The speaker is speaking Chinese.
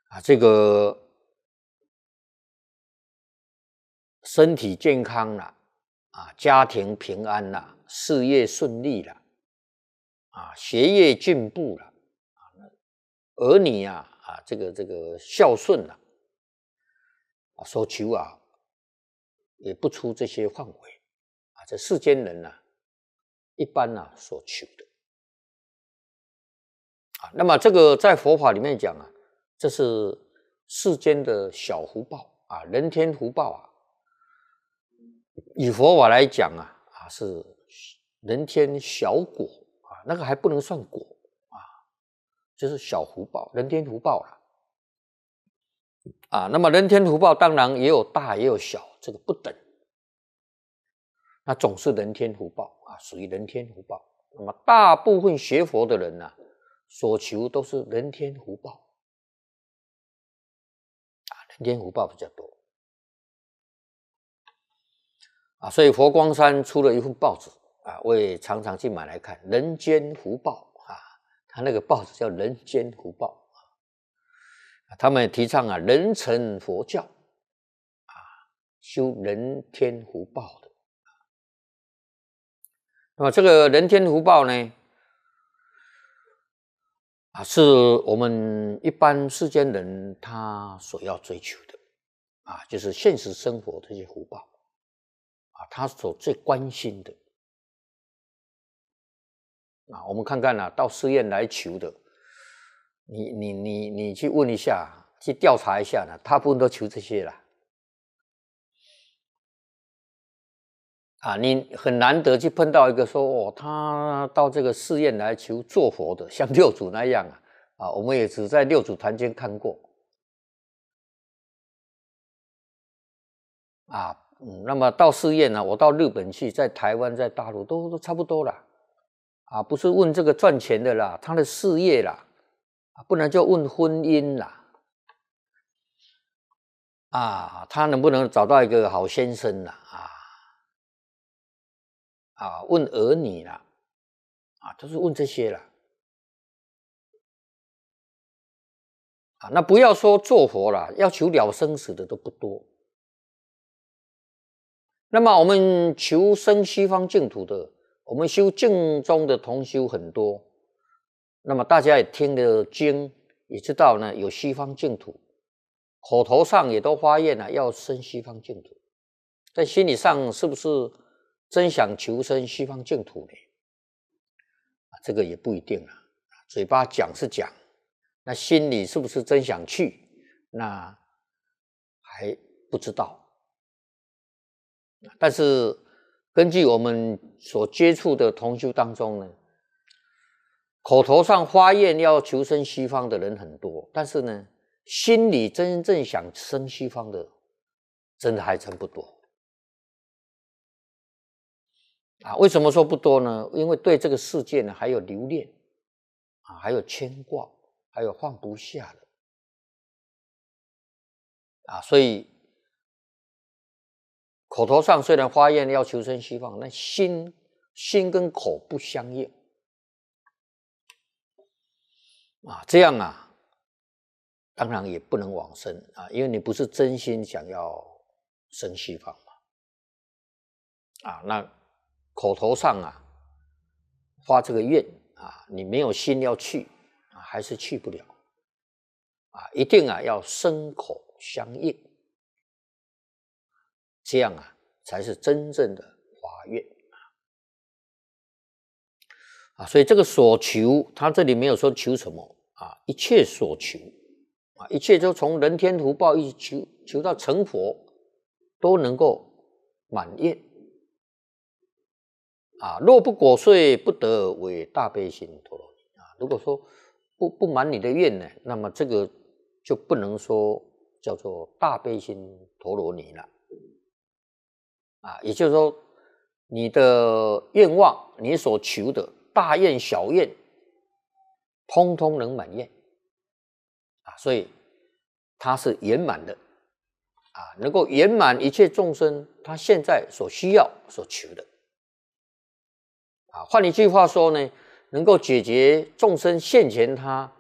这个身体健康啦，家庭平安啦，事业顺利啦，学业进步啦，儿女这个孝顺啦，所求也不出这些范围这世间人一般所求的那么这个在佛法里面讲这是世间的小福报人天福报以佛法来讲是人天小果那个还不能算果就是小福报，人天福报那么人天福报当然也有大也有小，这个不等。那总是人天福报属于人天福报。那么大部分学佛的人所求都是人天福报人天福报比较多所以佛光山出了一份报纸我也常常去买来看，人间福报他那个报纸叫人间福报他们提倡人成佛教修人天福报的那么这个人天福报呢是我们一般世间人他所要追求的就是现实生活这些福报他所最关心的我们看看到寺院来求的你去问一下，去调查一下大部分都求这些啦你很难得去碰到一个说他到这个寺院来求做佛的，像六祖那样我们也只在六祖坛经看过那么到寺院我到日本去，在台湾在大陆都差不多啦不是问这个赚钱的啦，他的事业啦不然就问婚姻啦他能不能找到一个好先生啦问儿女啦都是问这些啦那不要说做佛啦，要求了生死的都不多。那么我们求生西方净土的，我们修净宗的同修很多，那么大家也听了经，也知道呢有西方净土，口头上也都发愿要生西方净土，但心理上是不是真想求生西方净土呢？这个也不一定嘴巴讲是讲，那心里是不是真想去，那还不知道。但是根据我们所接触的同修当中呢，口头上发愿要求生西方的人很多，但是呢心里真正想生西方的真的还真不多为什么说不多呢？因为对这个世界呢还有留恋还有牵挂，还有放不下的所以口头上虽然发愿要求生西方，那心跟口不相应这样当然也不能往生因为你不是真心想要生西方嘛那口头上发这个愿你没有心要去还是去不了一定要身口相应，这样才是真正的发愿所以这个所求，他这里没有说求什么一切所求一切就从人天福报一直求到成佛，都能够满愿若不果遂，不得为大悲心陀罗尼如果说不满你的愿呢，那么这个就不能说叫做大悲心陀罗尼了也就是说你的愿望，你所求的大愿小愿通通能满愿所以它是圆满的能够圆满一切众生他现在所需要所求的换一句话说呢，能够解决众生现前他